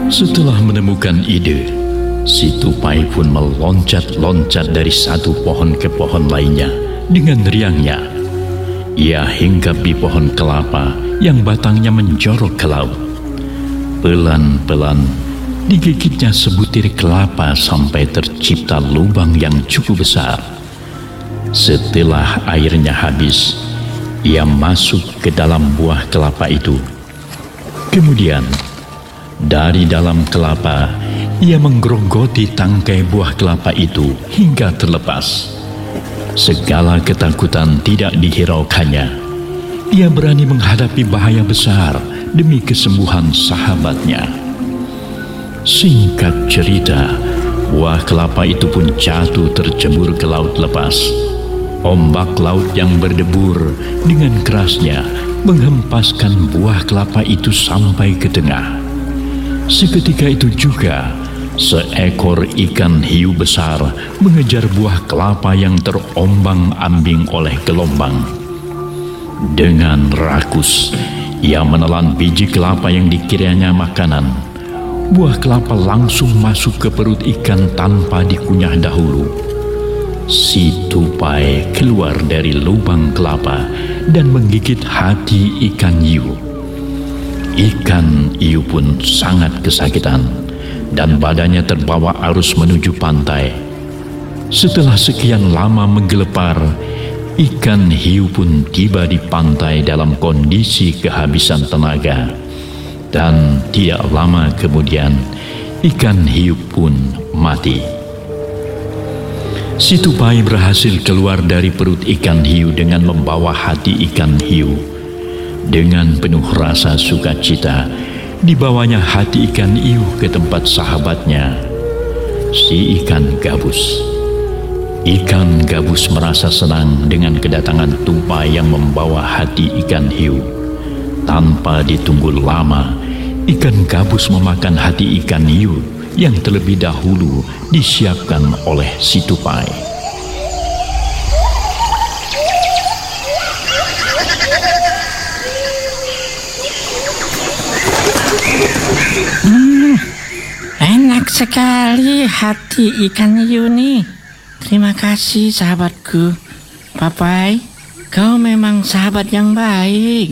Setelah menemukan ide, si tupai pun meloncat-loncat dari satu pohon ke pohon lainnya dengan riangnya. Ia hinggap di pohon kelapa yang batangnya menjorok ke laut. Pelan-pelan digigitnya sebutir kelapa sampai tercipta lubang yang cukup besar. Setelah airnya habis, ia masuk ke dalam buah kelapa itu. Kemudian dari dalam kelapa, ia menggerogoti tangkai buah kelapa itu hingga terlepas. Segala ketakutan tidak dihiraukannya. Ia berani menghadapi bahaya besar demi kesembuhan sahabatnya. Singkat cerita, buah kelapa itu pun jatuh tercebur ke laut lepas. Ombak laut yang berdebur dengan kerasnya menghempaskan buah kelapa itu sampai ke tengah. Seketika itu juga, seekor ikan hiu besar mengejar buah kelapa yang terombang-ambing oleh gelombang. Dengan rakus, ia menelan biji kelapa yang dikiranya makanan. Buah kelapa langsung masuk ke perut ikan tanpa dikunyah dahulu. Si tupai keluar dari lubang kelapa dan menggigit hati ikan hiu. Ikan hiu pun sangat kesakitan dan badannya terbawa arus menuju pantai. Setelah sekian lama menggelepar, ikan hiu pun tiba di pantai dalam kondisi kehabisan tenaga. Dan tidak lama kemudian, ikan hiu pun mati. Si tupai berhasil keluar dari perut ikan hiu dengan membawa hati ikan hiu. Dengan penuh rasa sukacita, dibawanya hati ikan hiu ke tempat sahabatnya, si ikan gabus. Ikan gabus merasa senang dengan kedatangan tupai yang membawa hati ikan hiu. Tanpa ditunggu lama, ikan gabus memakan hati ikan hiu yang terlebih dahulu disiapkan oleh si tupai. Enak sekali hati ikan hiu nih. Terima kasih sahabatku. Papai, kau memang sahabat yang baik.